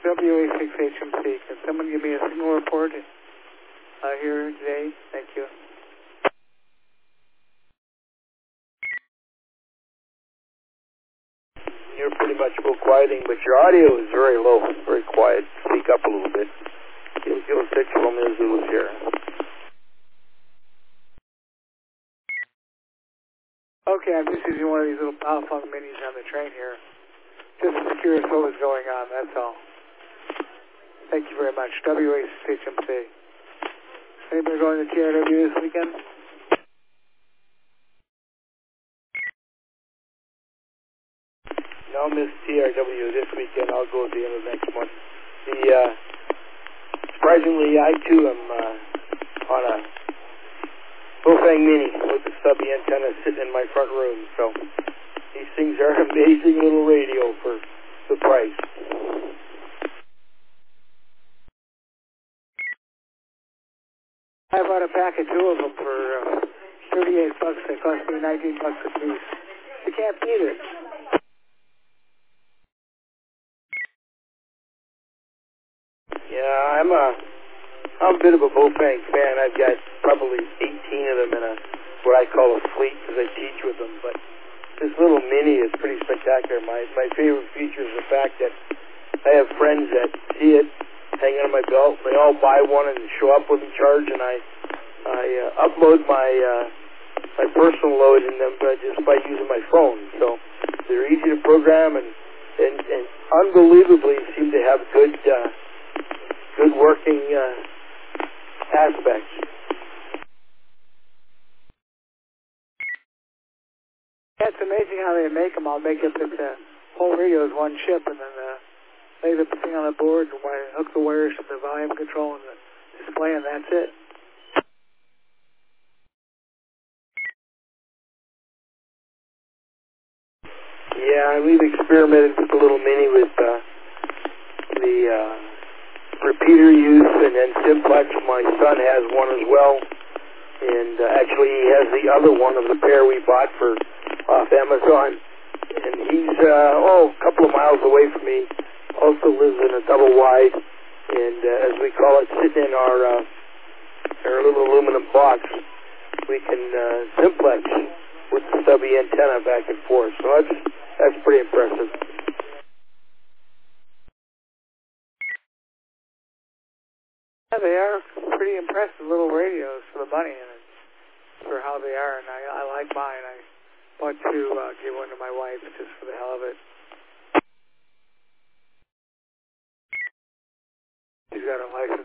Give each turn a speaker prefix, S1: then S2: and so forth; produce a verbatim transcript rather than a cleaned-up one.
S1: W A six H M C. Can someone give me a signal report uh, here today? Thank you.
S2: You're pretty much full quieting, but your audio is very low, very quiet. Speak up a little bit. Kilo six Romeo Zulu here.
S1: Okay, I'm just using one of these little Powerfunk minis on the train here. Just to secure us what was going on, that's all. Thank you very much. W A six H M C. Anybody going to T R W this weekend?
S2: No, Miss T R W this weekend. I'll go at the end of next month. The, uh, surprisingly, I too am uh, on a Bofang Mini with the stubby antenna sitting in my front room. So these things are an amazing little radio for the price.
S1: I bought a pack of two of them for uh, thirty-eight bucks. They cost me nineteen bucks a piece. You can't beat it.
S2: Yeah, I'm a, I'm a bit of a Bofang fan. I've got probably eighteen of them in a what I call a fleet because I teach with them. But this little Mini is pretty spectacular. My my favorite feature is the fact that I have friends that see it hanging on my belt. They all buy one and show up with a charge, and I I uh, upload my uh, my personal load in them uh, just by using my phone. So they're easy to program and and, and unbelievably seem to have good. Uh, good working uh, aspects.
S1: Yeah, it's amazing how they make them. I'll make it that the whole radio is one chip, and then uh, lay the thing on the board and hook the wires to the volume control and the display, and that's it.
S2: Yeah, we've experimented with the little Mini with uh, the uh, repeater use and then simplex. My son has one as well, and uh, actually he has the other one of the pair we bought for off Amazon, and he's uh, oh a couple of miles away from me. Also lives in a double wide, and uh, as we call it, sitting in our uh, our little aluminum box, we can uh, simplex with the stubby antenna back and forth. So that's that's pretty impressive.
S1: Yeah, they are pretty impressive little radios for the money and for how they are, and I, I like mine. I want to uh, give one to my wife just for the hell of it. She's got a license